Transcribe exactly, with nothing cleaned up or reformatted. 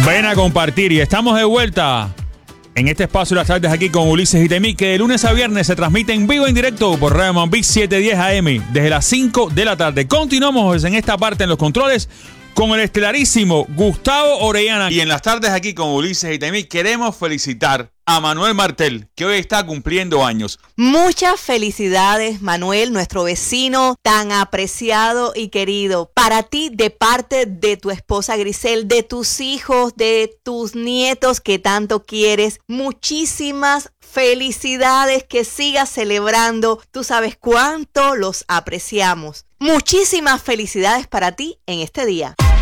Ven a compartir y estamos de vuelta en este espacio de las tardes aquí con Ulises y Temi, que de lunes a viernes se transmite en vivo en directo por Radio Mambí setecientos diez A M desde las cinco de la tarde. Continuamos en esta parte en los controles con el estelarísimo Gustavo Orellana. Y en las tardes aquí con Ulises y Temi queremos felicitar a Manuel Martel, que hoy está cumpliendo años. Muchas felicidades, Manuel, nuestro vecino tan apreciado y querido. Para ti, de parte de tu esposa Grisel, de tus hijos, de tus nietos que tanto quieres, muchísimas felicidades, que sigas celebrando. Tú sabes cuánto los apreciamos. Muchísimas felicidades para ti en este día.